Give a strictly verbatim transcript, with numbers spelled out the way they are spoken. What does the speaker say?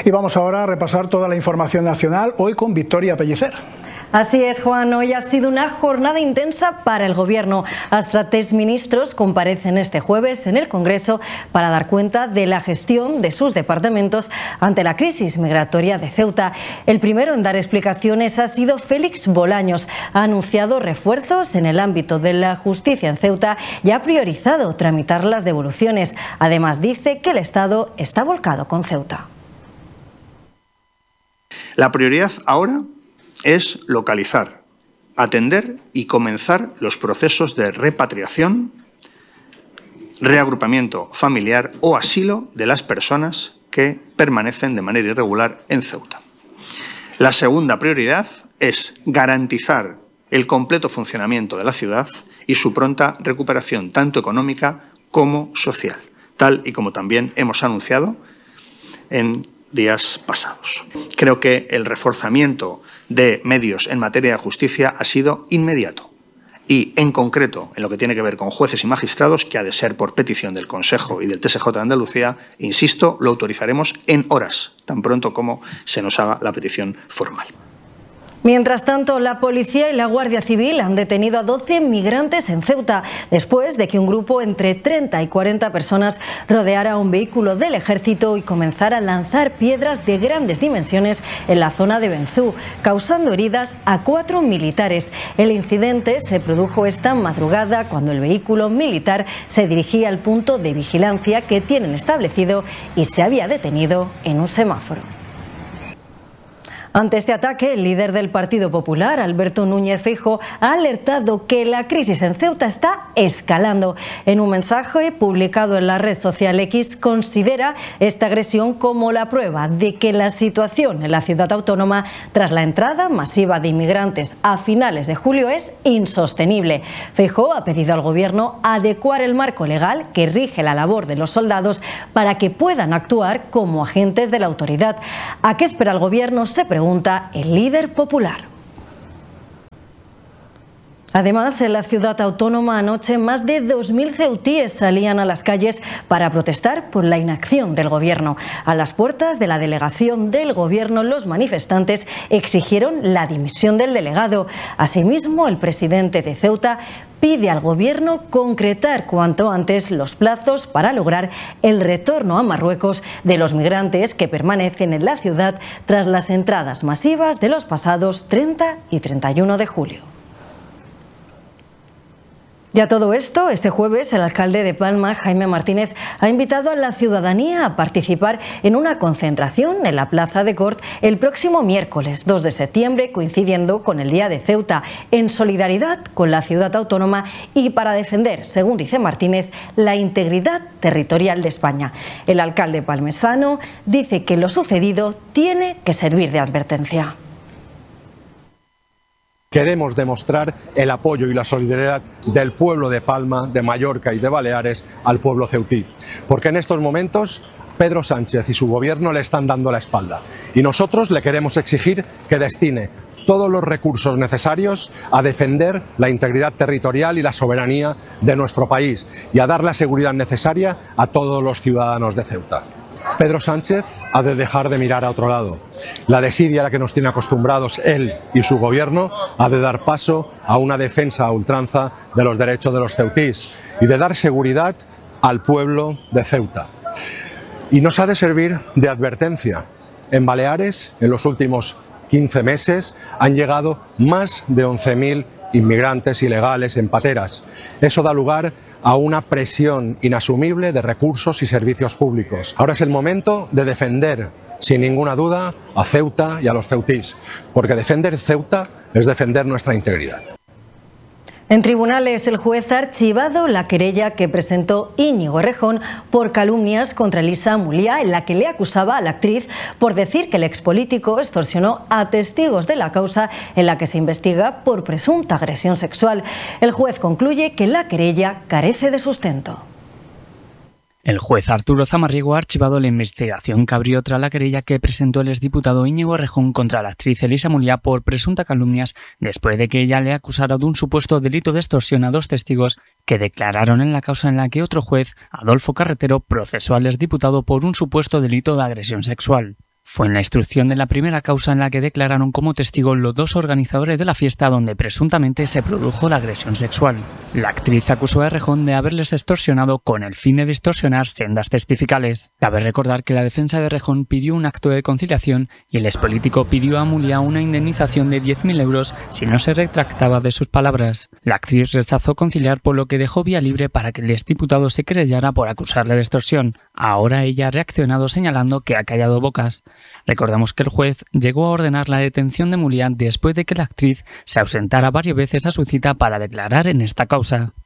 Y vamos ahora a repasar toda la información nacional, hoy con Victoria Pellicer. Así es, Juan. Hoy ha sido una jornada intensa para el Gobierno. Hasta tres ministros comparecen este jueves en el Congreso para dar cuenta de la gestión de sus departamentos ante la crisis migratoria de Ceuta. El primero en dar explicaciones ha sido Félix Bolaños. Ha anunciado refuerzos en el ámbito de la justicia en Ceuta y ha priorizado tramitar las devoluciones. Además, dice que el Estado está volcado con Ceuta. La prioridad ahora es localizar, atender y comenzar los procesos de repatriación, reagrupamiento familiar o asilo de las personas que permanecen de manera irregular en Ceuta. La segunda prioridad es garantizar el completo funcionamiento de la ciudad y su pronta recuperación tanto económica como social, tal y como también hemos anunciado en días pasados. Creo que el reforzamiento de medios en materia de justicia ha sido inmediato y, en concreto, en lo que tiene que ver con jueces y magistrados, que ha de ser por petición del Consejo y del T S J de Andalucía, insisto, lo autorizaremos en horas, tan pronto como se nos haga la petición formal. Mientras tanto, la policía y la Guardia Civil han detenido a doce migrantes en Ceuta después de que un grupo entre treinta y cuarenta personas rodeara un vehículo del ejército y comenzara a lanzar piedras de grandes dimensiones en la zona de Benzú, causando heridas a cuatro militares. El incidente se produjo esta madrugada cuando el vehículo militar se dirigía al punto de vigilancia que tienen establecido y se había detenido en un semáforo. Ante este ataque, el líder del Partido Popular, Alberto Núñez Feijóo, ha alertado que la crisis en Ceuta está escalando. En un mensaje publicado en la red social X, considera esta agresión como la prueba de que la situación en la ciudad autónoma tras la entrada masiva de inmigrantes a finales de julio es insostenible. Feijóo ha pedido al Gobierno adecuar el marco legal que rige la labor de los soldados para que puedan actuar como agentes de la autoridad. ¿A qué espera el Gobierno? Se pregunta el líder popular. Además, en la ciudad autónoma anoche más de dos mil ceutíes salían a las calles para protestar por la inacción del Gobierno. A las puertas de la delegación del Gobierno, los manifestantes exigieron la dimisión del delegado. Asimismo, el presidente de Ceuta pide al Gobierno concretar cuanto antes los plazos para lograr el retorno a Marruecos de los migrantes que permanecen en la ciudad tras las entradas masivas de los pasados treinta y treinta y uno de julio. Y a todo esto, este jueves el alcalde de Palma, Jaime Martínez, ha invitado a la ciudadanía a participar en una concentración en la Plaza de Cort el próximo miércoles dos de septiembre, coincidiendo con el Día de Ceuta, en solidaridad con la ciudad autónoma y para defender, según dice Martínez, la integridad territorial de España. El alcalde palmesano dice que lo sucedido tiene que servir de advertencia. Queremos demostrar el apoyo y la solidaridad del pueblo de Palma, de Mallorca y de Baleares al pueblo ceutí, porque en estos momentos Pedro Sánchez y su gobierno le están dando la espalda y nosotros le queremos exigir que destine todos los recursos necesarios a defender la integridad territorial y la soberanía de nuestro país y a dar la seguridad necesaria a todos los ciudadanos de Ceuta. Pedro Sánchez ha de dejar de mirar a otro lado. La desidia a la que nos tiene acostumbrados él y su gobierno ha de dar paso a una defensa a ultranza de los derechos de los ceutís y de dar seguridad al pueblo de Ceuta. Y nos ha de servir de advertencia. En Baleares, en los últimos quince meses, han llegado más de once mil inmigrantes ilegales en pateras. Eso da lugar a una presión inasumible de recursos y servicios públicos. Ahora es el momento de defender, sin ninguna duda, a Ceuta y a los ceutís, porque defender Ceuta es defender nuestra integridad. En tribunales, el juez ha archivado la querella que presentó Íñigo Errejón por calumnias contra Elisa Mulía, en la que le acusaba a la actriz por decir que el expolítico extorsionó a testigos de la causa en la que se investiga por presunta agresión sexual. El juez concluye que la querella carece de sustento. El juez Arturo Zamarriego ha archivado la investigación que abrió tras la querella que presentó el exdiputado Íñigo Errejón contra la actriz Elisa Mulía por presunta calumnias después de que ella le acusara de un supuesto delito de extorsión a dos testigos que declararon en la causa en la que otro juez, Adolfo Carretero, procesó al exdiputado por un supuesto delito de agresión sexual. Fue en la instrucción de la primera causa en la que declararon como testigos los dos organizadores de la fiesta donde presuntamente se produjo la agresión sexual. La actriz acusó a Errejón de haberles extorsionado con el fin de distorsionar sendas testificales. Cabe recordar que la defensa de Errejón pidió un acto de conciliación y el expolítico pidió a Mulia una indemnización de diez mil euros si no se retractaba de sus palabras. La actriz rechazó conciliar, por lo que dejó vía libre para que el exdiputado se querellara por acusarle de extorsión. Ahora ella ha reaccionado señalando que ha callado bocas. Recordamos que el juez llegó a ordenar la detención de Mulia después de que la actriz se ausentara varias veces a su cita para declarar en esta causa.